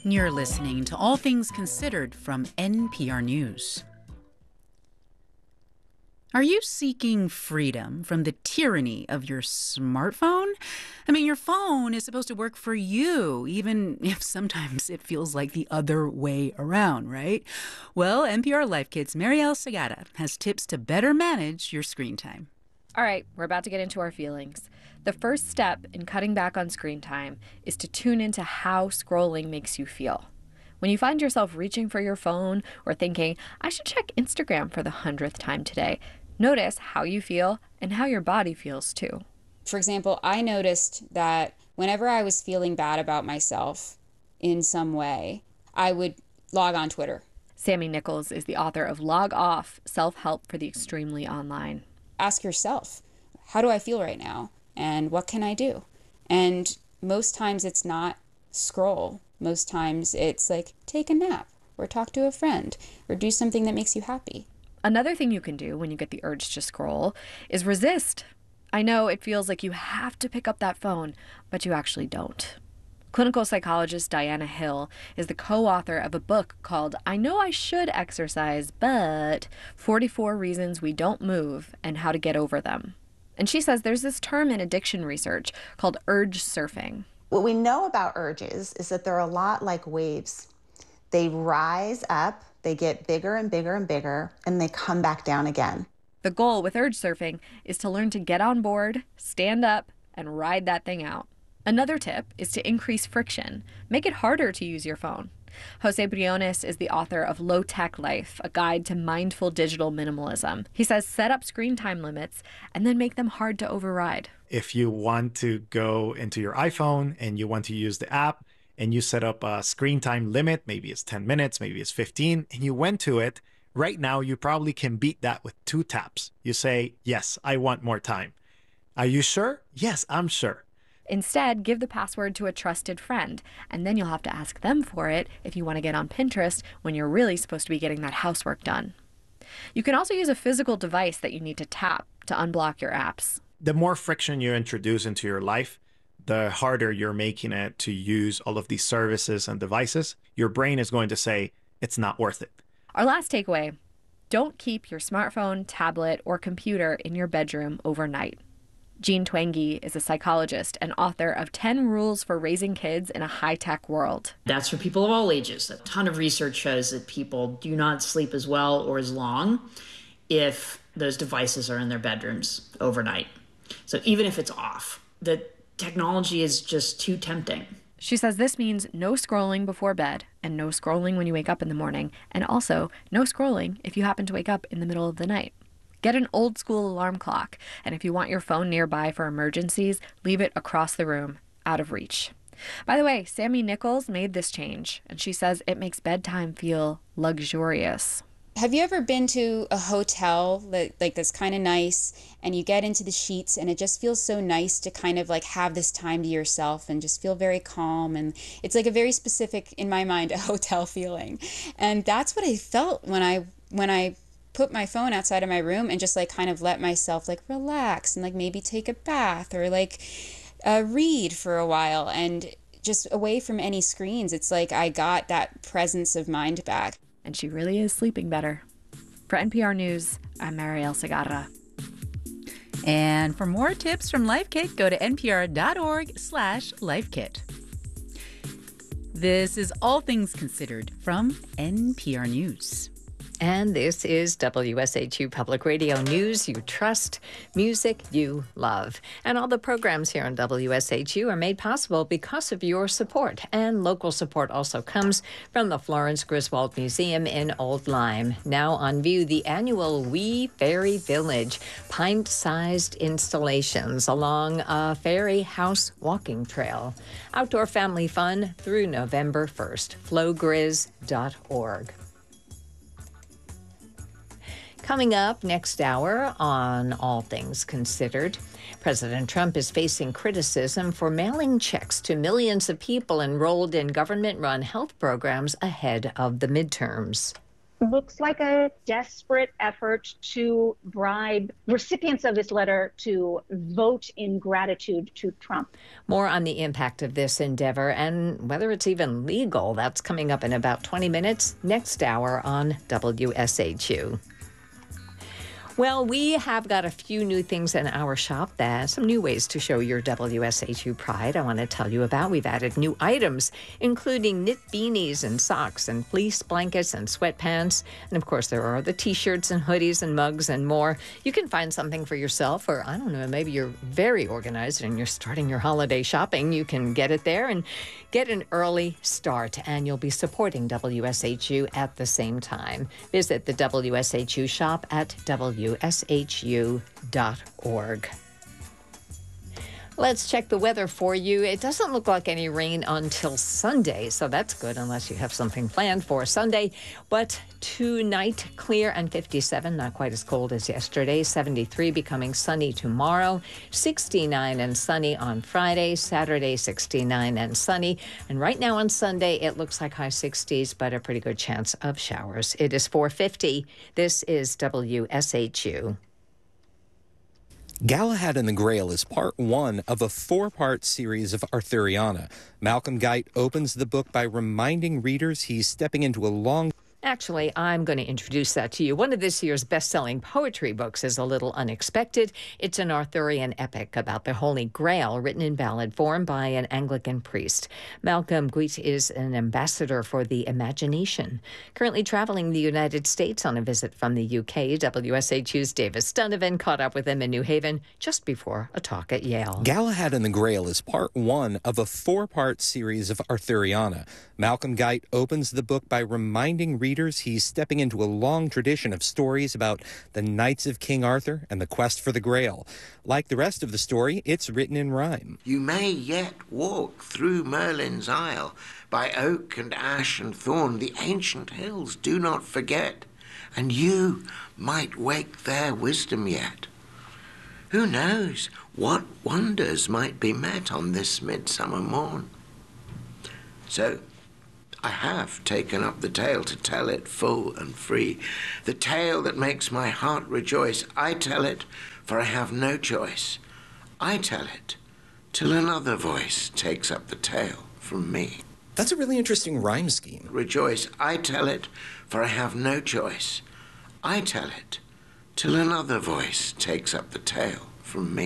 You're listening to All Things Considered from NPR News. Are you seeking freedom from the tyranny of your smartphone? I mean, your phone is supposed to work for you, even if sometimes it feels like the other way around, right? Well, NPR Life Kit's Marielle Segarra has tips to better manage your screen time. All right, we're about to get into our feelings. The first step in cutting back on screen time is to tune into how scrolling makes you feel. When you find yourself reaching for your phone or thinking, I should check Instagram for the 100th time today, notice how you feel and how your body feels too. For example, I noticed that whenever I was feeling bad about myself in some way, I would log on Twitter. Sammy Nichols is the author of Log Off, Self-Help for the Extremely Online. Ask yourself, how do I feel right now? And what can I do? And most times it's not scroll. Most times it's like take a nap or talk to a friend or do something that makes you happy. Another thing you can do when you get the urge to scroll is resist. I know it feels like you have to pick up that phone, but you actually don't. Clinical psychologist Diana Hill is the co-author of a book called I Know I Should Exercise, but 44 Reasons We Don't Move and How to Get Over Them. And she says there's this term in addiction research called urge surfing. What we know about urges is that they're a lot like waves. They rise up, they get bigger and bigger and bigger, and they come back down again. The goal with urge surfing is to learn to get on board, stand up, and ride that thing out. Another tip is to increase friction. Make it harder to use your phone. Jose Briones is the author of Low Tech Life, a guide to mindful digital minimalism. He says set up screen time limits and then make them hard to override. If you want to go into your iPhone and you want to use the app and you set up a screen time limit, maybe it's 10 minutes, maybe it's 15, and you went to it, right now you probably can beat that with 2 taps. You say, yes, I want more time. Are you sure? Yes, I'm sure. Instead, give the password to a trusted friend, and then you'll have to ask them for it if you want to get on Pinterest when you're really supposed to be getting that housework done. You can also use a physical device that you need to tap to unblock your apps. The more friction you introduce into your life, the harder you're making it to use all of these services and devices. Your brain is going to say, it's not worth it. Our last takeaway, don't keep your smartphone, tablet, or computer in your bedroom overnight. Jean Twenge is a psychologist and author of 10 Rules for Raising Kids in a High-Tech World. That's for people of all ages. A ton of research shows that people do not sleep as well or as long if those devices are in their bedrooms overnight. So even if it's off, the technology is just too tempting. She says this means no scrolling before bed and no scrolling when you wake up in the morning, and also no scrolling if you happen to wake up in the middle of the night. Get an old school alarm clock, and if you want your phone nearby for emergencies, leave it across the room, out of reach. By the way, Sammy Nichols made this change, and she says it makes bedtime feel luxurious. Have you ever been to a hotel that's kind of nice and you get into the sheets and it just feels so nice to kind of like have this time to yourself and just feel very calm, and it's like a very specific, in my mind, a hotel feeling. And that's what I felt when I put my phone outside of my room and just like kind of let myself like relax and like maybe take a bath or like read for a while and just away from any screens. It's like I got that presence of mind back. And she really is sleeping better. For NPR News, I'm Marielle Segarra. And for more tips from Life Kit, go to npr.org/lifekit. This is All Things Considered from NPR News. And this is WSHU Public Radio News you trust, music you love. And all the programs here on WSHU are made possible because of your support. And local support also comes from the Florence Griswold Museum in Old Lyme. Now on view, the annual Wee Fairy Village, pint-sized installations along a fairy house walking trail. Outdoor family fun through November 1st. flowgriz.org. Coming up next hour on All Things Considered, President Trump is facing criticism for mailing checks to millions of people enrolled in government-run health programs ahead of the midterms. looks like a desperate effort to bribe recipients of this letter to vote in gratitude to Trump. More on the impact of this endeavor and whether it's even legal. That's coming up in about 20 minutes next hour on WSHU. Well, we have got a few new things in our shop. There's some new ways to show your WSHU pride I want to tell you about. We've added new items, including knit beanies and socks and fleece blankets and sweatpants. And of course, there are the t-shirts and hoodies and mugs and more. You can find something for yourself, or I don't know, maybe you're very organized and you're starting your holiday shopping. You can get it there and get an early start, and you'll be supporting WSHU at the same time. Visit the WSHU shop at WSHU.org. Let's check the weather for you. It doesn't look like any rain until Sunday, so that's good unless you have something planned for Sunday. But tonight, clear and 57, not quite as cold as yesterday. 73 becoming sunny tomorrow. 69 and sunny on Friday. Saturday, 69 and sunny. And right now on Sunday, it looks like high 60s, but a pretty good chance of showers. It is 4:50. This is WSHU. Galahad and the Grail is part one of a four-part series of Arthuriana. Malcolm Guite opens the book by reminding readers he's stepping into a long... Actually, I'm going to introduce that to you. One of this year's best-selling poetry books is a little unexpected. It's an Arthurian epic about the Holy Grail, written in ballad form by an Anglican priest. Malcolm Guite is an ambassador for the imagination. Currently traveling the United States on a visit from the UK, WSHU's Davis Donovan caught up with him in New Haven just before a talk at Yale. Galahad and the Grail is part one of a four-part series of Arthuriana. Malcolm Guite opens the book by reminding readers he's stepping into a long tradition of stories about the Knights of King Arthur and the quest for the Grail. Like the rest of the story, it's written in rhyme. You may yet walk through Merlin's Isle, by oak and ash and thorn, the ancient hills do not forget, and you might wake their wisdom yet. Who knows what wonders might be met on this midsummer morn? So, I have taken up the tale to tell it full and free, the tale that makes my heart rejoice. I tell it, for I have no choice. I tell it, till another voice takes up the tale from me. That's a really interesting rhyme scheme. Rejoice, I tell it, for I have no choice. I tell it, till another voice takes up the tale from me.